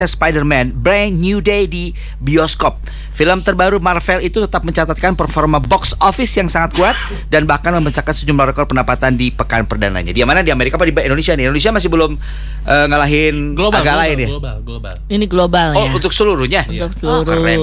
Spider-Man Brand New Day di bioskop. Film terbaru Marvel itu tetap mencatatkan performa box office yang sangat kuat dan bahkan memecahkan sejumlah rekor pendapatan di pekan perdananya. Di mana, di Amerika apa di Indonesia nih? Indonesia masih belum ngalahin global, agak lain ya. Global. Ini global Oh, ya. untuk seluruhnya. Untuk seluruh. Keren.